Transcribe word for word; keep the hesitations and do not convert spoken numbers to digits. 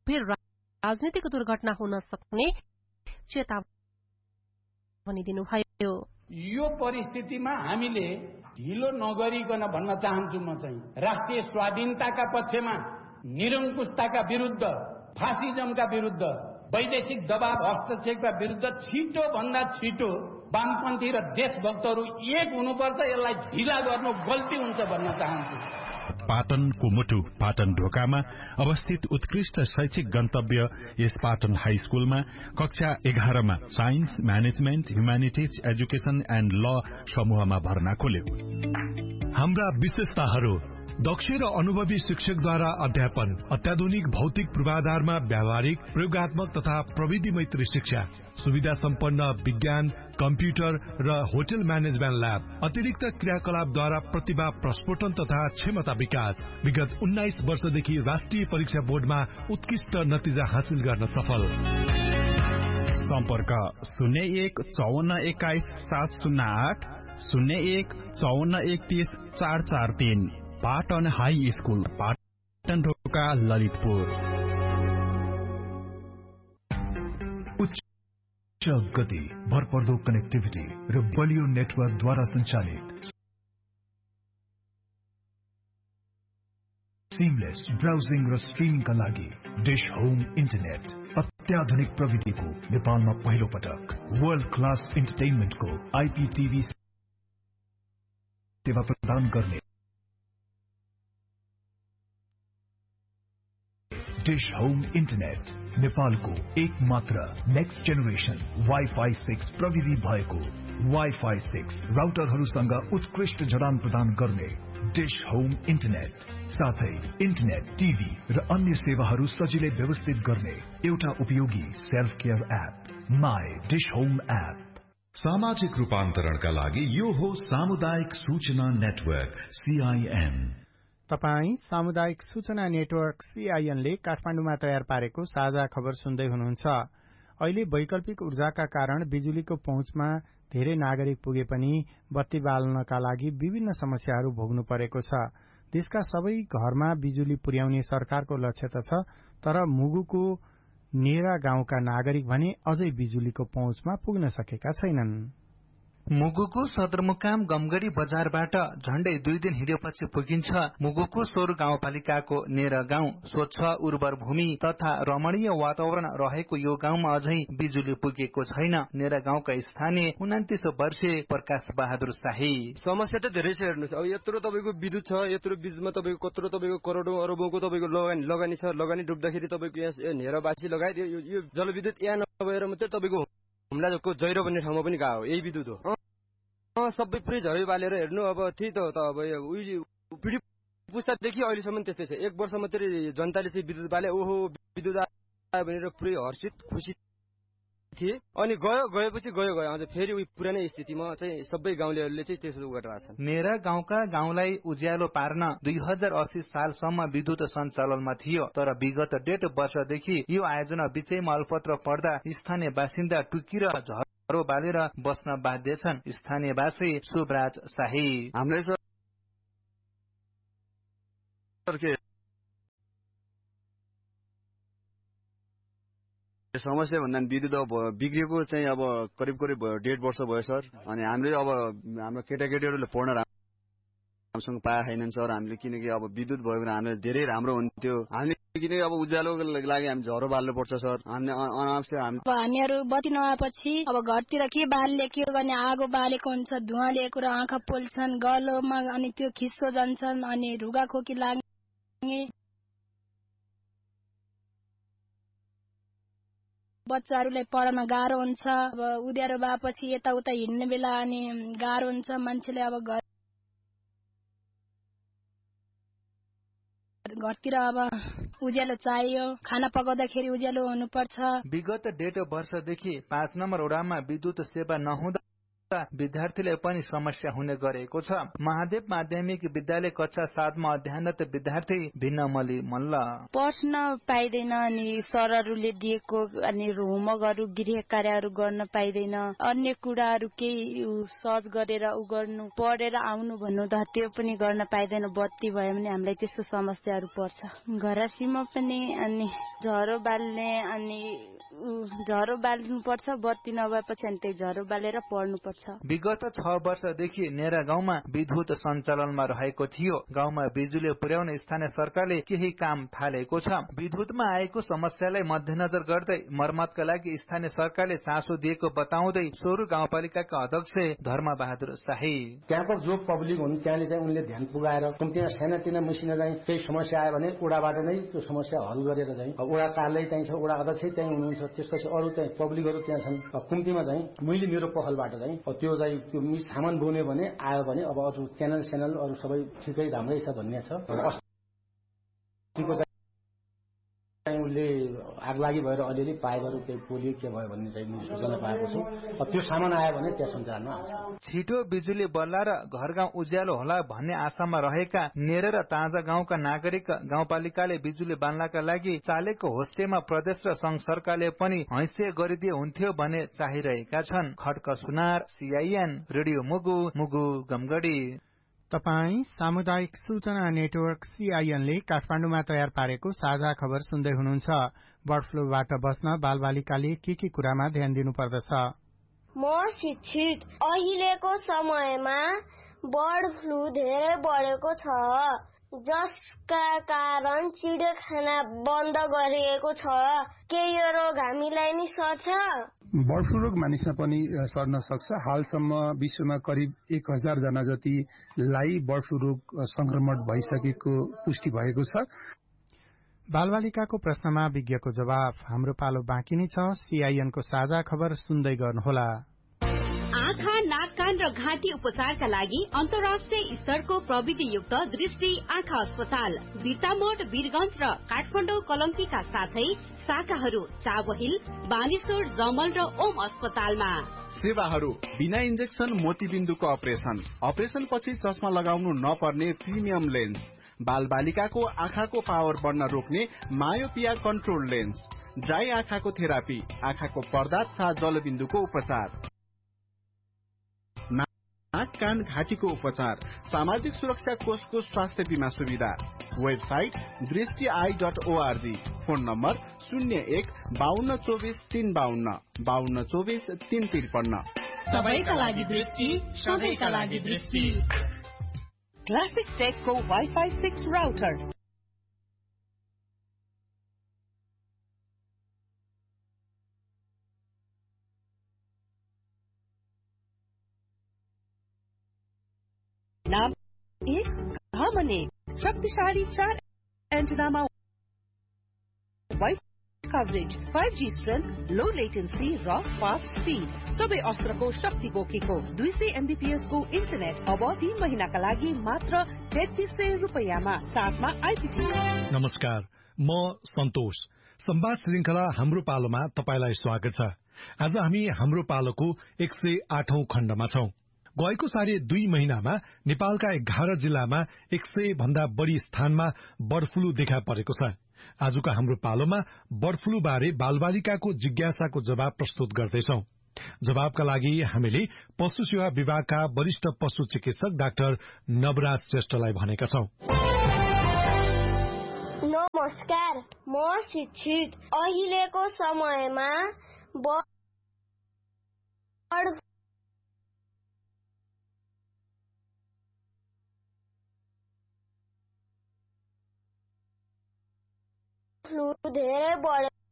गम्भीर राजनीतिक दुर्घटना हुन सक्ने चेतावनी दिनुभयो। यो परिस्थितिमा हामीले ढिलो नगरिकन भन्न चाहन्छु म चाहिँ राष्ट्रिय स्वाधीनताका पक्षमा, निरङ्कुशताका विरुद्ध, फासिजमका विरुद्ध, वैदेशिक दबाव हस्तक्षेपका विरुद्ध छिटो भन्दा छिटो वामपन्थी र देशभक्तहरू एक हुनुपर्छ। यसलाई ढिला गर्नु गल्ती हुन्छ भन्न चाहन्छु। पाटन कुमुटु पाटन ढोकामा अवस्थित उत्कृष्ट शैक्षिक गन्तव्य यस पाटन हाई स्कूलमा कक्षा एघारमा science, management, humanities, education and ल समूहमा भर्ना खोल्यो। हाम्रा विशेषताहरू: दक्ष र अनुभवी शिक्षकद्वारा अध्यापन, अत्याधुनिक भौतिक पूर्वाधारमा व्यावहारिक, प्रयोगात्मक तथा प्रविधि मैत्री शिक्षा, सुविधा सम्पन्न विज्ञान, कम्प्युटर र होटल म्यानेजमेन्ट ल्याब, अतिरिक्त क्रियाकलापद्वारा प्रतिभा प्रस्फोटन तथा क्षमता विकास। विगत उन्नाइस वर्षदेखि राष्ट्रिय परीक्षा बोर्डमा उत्कृष्ट नतिजा हासिल गर्न सफल। सम्पर्क शून्य एक चौवन्न एक्काइस सात शून्य आठ, शून्य एक चौवन्न एकतीस चार चार तीन। पाटन हाई स्कूल, पाटन ढोका, ललितपुर। उच्च गति, भरपर्दो कनेक्टिभिटी र बलियो नेटवर्कद्वारा सञ्चालित सिमलेस ब्राउजिङ र स्ट्रिमिङका लागि डिश होम इन्टरनेट अत्याधुनिक प्रविधिको नेपालमा पहिलो पटक वर्ल्ड क्लास इन्टरटेनमेन्टको आइपीटीभी सेवा प्रदान गर्ने डिश होम इन्टरनेट नेपालको एक मात्र नेक्स्ट जेनेरेसन वाइफाई सिक्स प्रविधि भएको वाइफाई सिक्स राउटरहरूसँग उत्कृष्ट जडान प्रदान गर्ने डिश होम इन्टरनेट, साथै इन्टरनेट, टिभी र अन्य सेवाहरू सजिलै व्यवस्थित गर्ने एउटा उपयोगी self care app my dish home app. सामाजिक रूपान्तरणका लागि यो हो सामुदायिक सूचना नेटवर्क सीआईएन। तपाई सामुदायिक सूचना नेटवर्क सीआईएन ले काठमाडौँमा तयार पारेको साझा खबर सुन्दै हुनुहुन्छ। अहिले वैकल्पिक ऊर्जाका कारण बिजुलीको पहुँचमा धेरै नागरिक पुगे पनि बत्ती बाल्नका लागि विभिन्न समस्याहरू भोग्नु परेको छ। देशका सबै घरमा बिजुली पुर्याउने सरकारको लक्ष्य त छ, तर मुगुको नेरा गाउँका नागरिक भने अझै बिजुलीको पहुँचमा पुग्न सकेका छैनन्। मुगुको सदरमुकाम गमगढ़ी बजारबाट झण्डै दुई दिन हिँडेपछि पुगिन्छ मुगुको सोर गाउँपालिकाको नेरा गाउँ। स्वच्छ उर्वर भूमि तथा रमणीय वातावरण रहेको यो गाउँमा अझै बिजुली पुगेको छैन। नेरा गाउँका स्थानीय उन्तिस वर्षीय प्रकाश बहादुर शाही। समस्या त धेरै छ, हेर्नुहोस् अब यत्रो तपाईँको विद्युत छ, यत्रो बिजुलीमा तपाईँको कत्रो तपाईँको करोडौं अरबौंको तपाईँको लगानी लगानी छ। लगानी डुब्दाखेरि तपाईँको यहाँ नेरावासी लगायत यो जलविद्युत यहाँ नभएर मात्रै तपाईँको हुम्लाको जैरो भन्ने ठाउँमा पनि गएको यही विद्युत हो। अँ सबै पुरै झरै बालेर हेर्नु अब त्यही त अब पिँढी पुस्तादेखि अहिलेसम्म त्यस्तै छ। एक वर्ष मात्रै जनताले चाहिँ विद्युत बाले, ओहो विद्युत आयो भनेर पुरै हर्षित खुसी थिए। अनि गयो गएपछि गयो गयो अझ फेरि उही पुरानै स्थितिमा चाहिँ सबै गाउँलेहरूले चाहिँ त्यसो गरिरहेछन्। नेरा गाउँका गाउँलाई उज्यालो पार्न दुई हजार अस्सी सालसम्म विद्युत सञ्चालनमा थियो, तर विगत डेढ वर्षदेखि यो आयोजना बीचैमा अल्पत्र पर्दा स्थानीय बासिन्दा टुकी र झरो बालेर बस्न बाध्य छन्। स्थानीयवासी शुभराज शाही। हामीले समस्या भन्दा विद्युत अब बिग्रेको चाहिँ अब करिब करिब डेढ वर्ष भयो सर। अनि हामीले अब हाम्रो केटाकेटीहरूले पढ्न राम्रोसँग पाए छैनन् सर हामीले, किनकि अब विद्युत भयो भने हामीले धेरै राम्रो हुन्थ्यो। हामीले किनकि अब उज्यालोको लागि हामी झरो बाल्नु पर्छ सर। हामीले अनावश्यक हामीहरू बत्ती नआएपछि अब घरतिर के बाल्ने के गर्ने, आगो बालेको हुन्छ, धुवा लिएको र आँखा पोल्छन् गलोमा, अनि त्यो खिस्सो जान्छन्, अनि रुगा खोकी लाग्ने, बच्चाहरूलाई पढ्न गाह्रो हुन्छ। अब उज्यालो भएपछि यताउता हिँड्ने बेला अनि गाह्रो हुन्छ मान्छेले। अब घर घरतिर अब उज्यालो चाहियो, खाना पकाउँदाखेरि उज्यालो हुनुपर्छ। विगत डेढ वर्षदेखि पाँच नम्बर वडामा विद्युत सेवा नहुँदा विद्यार्थीले पनि समस्या हुने गरेको छ। महादेव माध्यमिक विद्यालय कक्षा सातमा अध्ययनरत विद्यार्थी भिन्नमली मल्ल पढ्न पाइदैन अनि सरहरूले दिएको अनि होमवर्कहरू गृह कार्यहरू गर्न पाइदैन, अन्य कुराहरू केही सर्च गरेर उ गर्नु पढेर आउनु भन्नु त त्यो पनि गर्न पाइदैन। बत्ती भयो भने हामीलाई त्यस्तो समस्याहरू पर्छ। घरासीमा पनि अनि झरो बाल्ने अनि झरो बाल्नु पर्छ, बत्ती नभएपछि अनि त्यही झरो बालेर पढ्नु पर्छ। विगत छ वर्षदेखि नेरा गाउँमा विद्युत सञ्चालनमा रहेको थियो। गाउँमा बिजुली पुर्याउने स्थानीय सरकारले केही काम थालेको छ। विद्युतमा आएको समस्यालाई मध्यनजर गर्दै मर्मतका लागि स्थानीय सरकारले चासो दिएको बताउँदै सोरु गाउँपालिकाका अध्यक्ष धर्म बहादुर शाही त्यहाँको जो पब्लिक हुन् त्यहाँले चाहिँ उनले ध्यान पुगाएर कम्तीमा सानातिना मसिना चाहिँ केही समस्या आयो भने ओडाबाट नै त्यो समस्या हल गरेर चाहिँ ओडा कार्यालय चाहिँ छ, ओडा अध्यक्ष त्यही हुनुहुन्छ, त्यसपछि अरू चाहिँ पब्लिकहरू त्यहाँ छन्। कम्तीमा चाहिँ मैले मेरो पहलबाट चाहिँ त्यो चाहिँ त्यो सामान बोन्यो भने आयो भने अब अरू च्यानल च्यानल अरू सबै ठिकै राम्रै छ भन्ने छ। उसले आगलागी भएर अलिअलि पाइपहरू केही पोलियो के भयो भन्ने चाहिँ मैले सूचना पाएको छु। त्यो सामान आयो भने त्यहाँ सञ्चारमा आउँछ। छिटो बिजुली बल्ला र घर गाउँ उज्यालो होला भन्ने आशामा रहेका नेर र ताजा गाउँका नागरिक गाउँपालिकाले बिजुली बाल्नका लागि चालेको होस्टेमा प्रदेश र संघ सरकारले पनि हैसियत गरिदिए हुन्थ्यो भने चाहिरहेका छन्। खड्क सुनार, सीआईएन, रेडियो मुगु, मुगु गमगढी। तपाई सामुदायिक सूचना नेटवर्क सीआईएनले काठमाडौँमा तयार पारेको साझा खबर सुन्दै हुनुहुन्छ। बर्ड फ्लूबाट बच्न बालबालिकाले के के कुरामा ध्यान दिनुपर्दछ? म शिक्षित। अहिलेको समयमा बर्ड फ्लू धेरै बढेको छ, जसका कारण चिडियाखाना बन्द गरिएको छ। के यो रोग हामीलाई नि सर्छ? बर्ड फ्लू रोग मानिसमा पनि सर्न सक्छ। हालसम्म विश्वमा करिब एक हजार जना जतिलाई बर्ड फ्लू रोग संक्रमण भइसकेको पुष्टि भएको छ। बालबालिकाको प्रश्नमा विज्ञको जवाफ। हाम्रो पालो बाँकी नै छ। सीआईएनको साझा खबर सुन्दै गर्नुहोला। आँखा, नाक, कान र घाँटी उपचारका लागि अन्तर्राष्ट्रिय स्तरको प्रविधियुक्त दृष्टि आँखा अस्पताल बिर्तामोड, वीरगंज र काठमाडौँ कलंकीका साथै शाखाहरू चाबहिल, बानेश्वर, जमल र ओम अस्पतालमा। सेवाहरू बिना इन्जेक्सन मोतीबिन्दुको अपरेसन, अपरेसन पछि चस्मा लगाउनु नपर्ने प्रिमियम लेन्स, बाल बालिकाको आँखाको पावर बढ्न रोक्ने मायोपिया कन्ट्रोल लेन्स, ड्राई आँखाको थेरापी, आँखाको पर्दा तथा जलबिन्दुको उपचार, नाक, कान, घाँटीको उपचार, सामाजिक सुरक्षा कोषको स्वास्थ्य बीमा सुविधा। वेबसाइट दृष्टि I dot ORG. Phone number शून्य एक बाहन्न चौबिस तीन बाहन्न बाहन्न चौबिस तीन त्रिपन्न। सबैका लागि दृष्टि, सबैका लागि दृष्टि। क्लासिक टेकको वाइफाई सिक्स राउटर नाम एक घामने शक्तिशाली चार एन्टेनामा wide coverage, five G strength, लो लेटेन्सी र फास्ट स्पीड, सबै अस्त्रको शक्ति बोकेको दुई सय एमबीपीएस को इन्टरनेट अब तीन महिनाका लागि मात्र तेत्तीस सय रुपियाँमा, साथमा आइपीटी। नमस्कार, म सन्तोष। संवाद श्रृंखला हाम्रो पालोमा तपाईलाई स्वागत छ। आज हामी हाम्रो पालोको एक सय आठौं खण्डमा छौं। गएको साढे दुई महिनामा नेपालका एघार जिल्लामा एक सय भन्दा बढ़ी स्थानमा बर्ड फ्लू देखा परेको छ। आजको हाम्रो पालोमा बर्ड फ्लू बारे बालबालिकाको जिज्ञासाको जवाब प्रस्तुत गर्दैछौ। जवाबका लागि हामीले पशु सेवा विभागका वरिष्ठ पशु चिकित्सक डाक्टर नवराज श्रेष्ठलाई भनेका छौं। नमस्कार, म शिक्षित। अहिलेको समयमा बर्ड फ्लू धेरै बढे